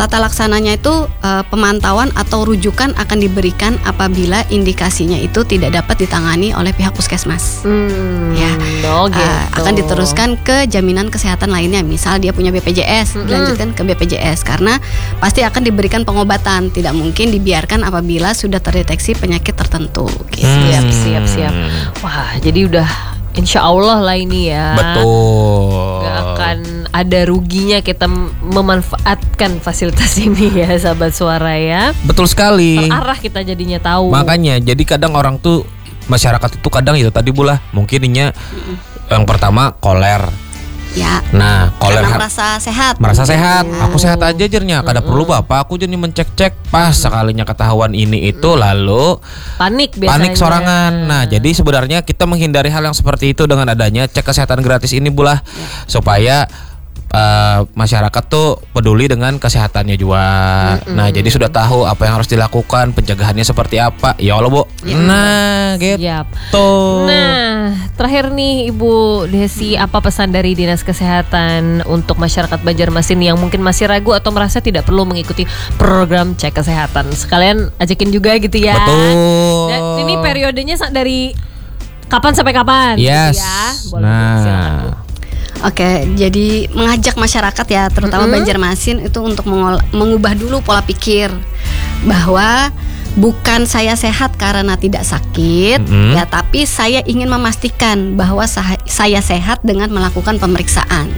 tata laksananya itu pemantauan atau rujukan akan diberikan apabila indikasinya itu tidak dapat ditangani oleh pihak puskesmas. Ya, akan diteruskan ke jaminan kesehatan lainnya. Misal dia punya BPJS, dilanjutkan ke BPJS karena pasti akan diberikan pengobatan. Tidak mungkin dibiarkan apabila sudah terdeteksi penyakit tertentu. Gitu. Siap. Wah, jadi udah insya Allah lah ini ya. Betul. Gak akan ada ruginya kita memanfaatkan fasilitas ini ya, sahabat suara ya. Betul sekali. Terarah kita jadinya tahu. Makanya jadi kadang orang tuh, masyarakat itu kadang itu tadi Bula, mungkin ininya yang pertama koler. Ya. Nah, koler karena merasa sehat. Ya. Aku sehat aja jernya. Kada perlu bapak. Aku jadi mencek-cek. Pas sekalinya ketahuan ini itu lalu panik biasanya. Panik sorangan. Nah, jadi sebenarnya kita menghindari hal yang seperti itu dengan adanya cek kesehatan gratis ini Bulah, supaya masyarakat tuh peduli dengan kesehatannya juga. Nah, jadi sudah tahu apa yang harus dilakukan, pencegahannya seperti apa. Ya Allah, Bu. Nah, gitu. Nah, terakhir nih Ibu Desi, apa pesan dari Dinas Kesehatan untuk masyarakat Banjarmasin yang mungkin masih ragu atau merasa tidak perlu mengikuti program cek kesehatan? Sekalian ajakin juga gitu ya. Betul. Dan ini periodenya dari kapan sampai kapan? Yes. Gitu ya. Boleh, silakan, Bu. Oke, jadi mengajak masyarakat ya, terutama Banjarmasin itu untuk mengubah dulu pola pikir bahwa bukan saya sehat karena tidak sakit, ya, tapi saya ingin memastikan bahwa saya sehat dengan melakukan pemeriksaan.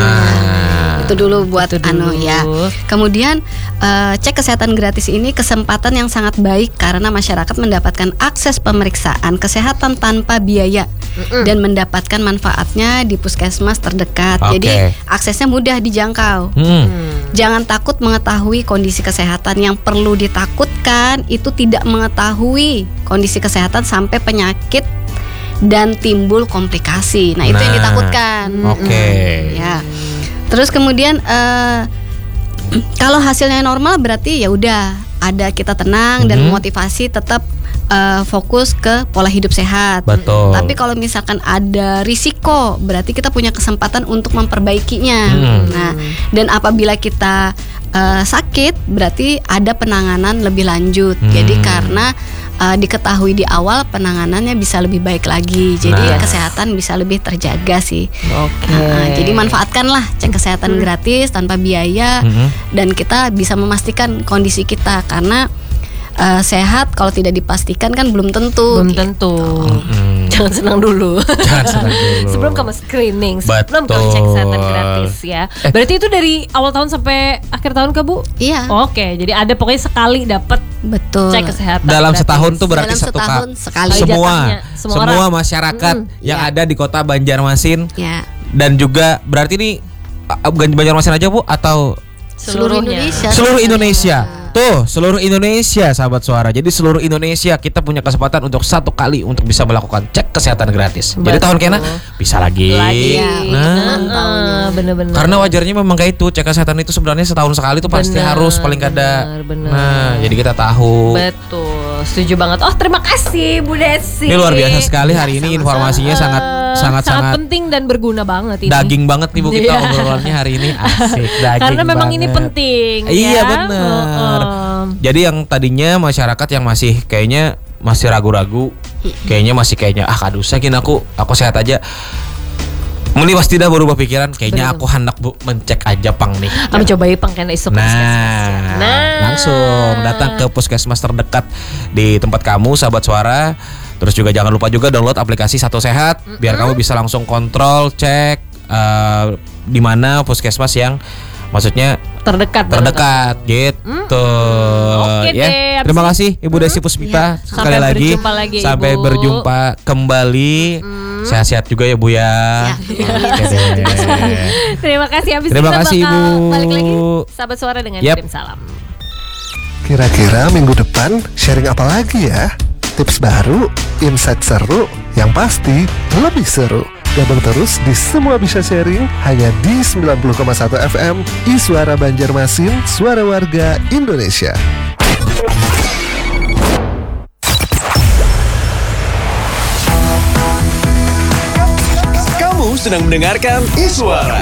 Itu dulu buat ya. Kemudian cek kesehatan gratis ini kesempatan yang sangat baik karena masyarakat mendapatkan akses pemeriksaan kesehatan tanpa biaya dan mendapatkan manfaatnya di puskesmas terdekat. Jadi aksesnya mudah dijangkau. Jangan takut mengetahui kondisi kesehatan. Yang perlu ditakutkan itu tidak mengetahui kondisi kesehatan sampai penyakit dan timbul komplikasi. Nah, itu yang ditakutkan. Ya. Terus kemudian kalau hasilnya normal berarti ya udah, ada kita tenang dan motivasi tetap fokus ke pola hidup sehat. Betul. Tapi kalau misalkan ada risiko, berarti kita punya kesempatan untuk memperbaikinya. Nah, dan apabila kita sakit, berarti ada penanganan lebih lanjut. Jadi karena diketahui di awal, penanganannya bisa lebih baik lagi. Jadi kesehatan bisa lebih terjaga sih. Jadi manfaatkanlah cek kesehatan gratis tanpa biaya, dan kita bisa memastikan kondisi kita karena sehat kalau tidak dipastikan kan belum tentu. Jangan senang dulu. Sebelum kamu screening, sebelum kamu cek kesehatan gratis ya. Berarti itu dari awal tahun sampai akhir tahun ke Bu? Iya. Oke, jadi ada pokoknya sekali dapat cek kesehatan dalam gratis. Setahun tuh berarti dalam setahun sekali. Semua masyarakat yang ada di kota Banjarmasin. Dan juga berarti ini Banjarmasin aja Bu atau seluruh Indonesia? Seluruh Indonesia. Tuh, seluruh Indonesia sahabat suara. Jadi seluruh Indonesia kita punya kesempatan untuk satu kali untuk bisa melakukan cek kesehatan gratis. Jadi tahun kena bisa lagi. Bener-bener. Karena wajarnya memang kayak itu, cek kesehatan itu sebenarnya setahun sekali tuh pasti harus paling kada. Nah, jadi kita tahu. Betul, setuju banget. Oh, terima kasih Bu Desi. Ini luar biasa sekali hari ini, informasinya sangat penting dan berguna banget ini. Daging banget nih Bu kita obrolannya hari ini. Asik, daging. Karena memang banget. ini penting. Iya, benar. Jadi yang tadinya masyarakat yang masih kayaknya masih ragu-ragu, kayaknya kadusa gini aku sehat aja. Ini pasti dah berubah pikiran. Kayaknya aku hendak Bu mencek aja pang nih. Kami cobai pang kena isu puskesmas. Langsung datang ke puskesmas terdekat di tempat kamu sahabat suara. Terus juga jangan lupa juga download aplikasi Satu Sehat biar kamu bisa langsung kontrol cek di mana puskesmas yang maksudnya terdekat gitu. Ya. Terima kasih Ibu Desi Puspita sekali lagi. Sampai berjumpa kembali. Sehat-sehat juga ya Bu ya. Terima kasih. Terima kasih Ibu. Balik lagi sahabat suara dengan kirim salam. Kira-kira minggu depan sharing apa lagi ya? Tips baru, insight seru, yang pasti lebih seru. Gabung terus di Semua Bisa Sharing hanya di 90,1 FM iSuara Banjarmasin, suara warga Indonesia. Kamu sedang mendengarkan iSuara.